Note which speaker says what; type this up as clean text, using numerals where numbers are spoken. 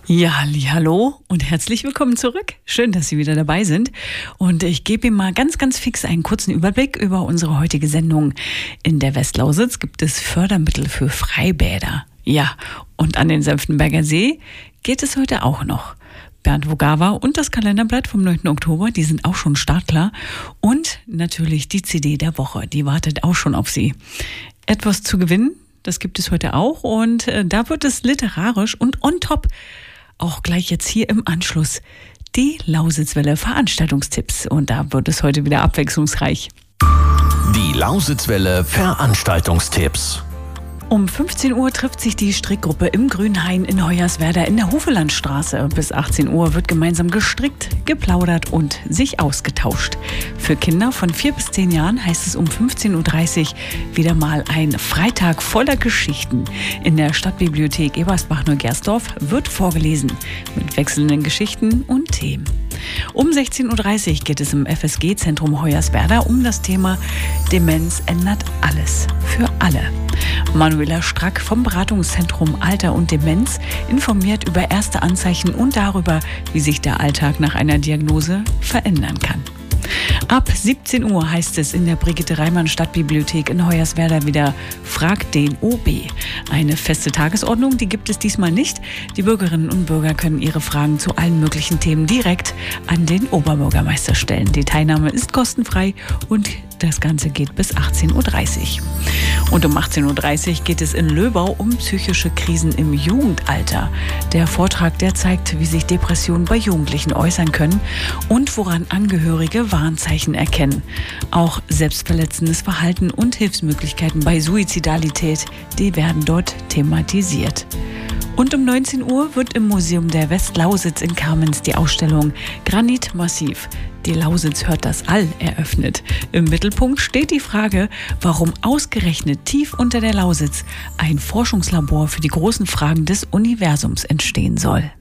Speaker 1: Ja, hallo und herzlich willkommen zurück. Schön, dass Sie wieder dabei sind. Und ich gebe Ihnen mal ganz fix einen kurzen Überblick über unsere heutige Sendung. In der Westlausitz gibt es Fördermittel für Freibäder. Ja, und an den Senftenberger See geht es heute auch noch. Bernd Vogawa und das Kalenderblatt vom 9. Oktober, die sind auch schon startklar. Und natürlich die CD der Woche, die wartet auch schon auf Sie. Etwas zu gewinnen, das gibt es heute auch. Und da wird es literarisch und on top auch gleich jetzt hier im Anschluss die Lausitzwelle Veranstaltungstipps. Und da wird es heute wieder abwechslungsreich.
Speaker 2: Die Lausitzwelle Veranstaltungstipps.
Speaker 1: Um 15 Uhr trifft sich die Strickgruppe im Grünhain in Hoyerswerda in der Hofelandstraße. Bis 18 Uhr wird gemeinsam gestrickt, geplaudert und sich ausgetauscht. Für Kinder von 4 bis 10 Jahren heißt es um 15.30 Uhr wieder mal ein Freitag voller Geschichten. In der Stadtbibliothek Ebersbach-Neugersdorf wird vorgelesen mit wechselnden Geschichten und Themen. Um 16.30 Uhr geht es im FSG-Zentrum Hoyerswerda um das Thema Demenz ändert alles für alle. Manuela Strack vom Beratungszentrum Alter und Demenz informiert über erste Anzeichen und darüber, wie sich der Alltag nach einer Diagnose verändern kann. Ab 17 Uhr heißt es in der Brigitte-Reimann-Stadtbibliothek in Hoyerswerda wieder Frag den OB. Eine feste Tagesordnung, die gibt es diesmal nicht. Die Bürgerinnen und Bürger können ihre Fragen zu allen möglichen Themen direkt an den Oberbürgermeister stellen. Die Teilnahme ist kostenfrei und das Ganze geht bis 18.30 Uhr. Und um 18.30 Uhr geht es in Löbau um psychische Krisen im Jugendalter. Der Vortrag, der zeigt, wie sich Depressionen bei Jugendlichen äußern können und woran Angehörige Warnzeichen erkennen. Auch selbstverletzendes Verhalten und Hilfsmöglichkeiten bei Suizidalität, die werden dort thematisiert. Und um 19 Uhr wird im Museum der Westlausitz in Kamenz die Ausstellung Granitmassiv. Die Lausitz hört das All eröffnet. Im Mittelpunkt steht die Frage, warum ausgerechnet tief unter der Lausitz ein Forschungslabor für die großen Fragen des Universums entstehen soll.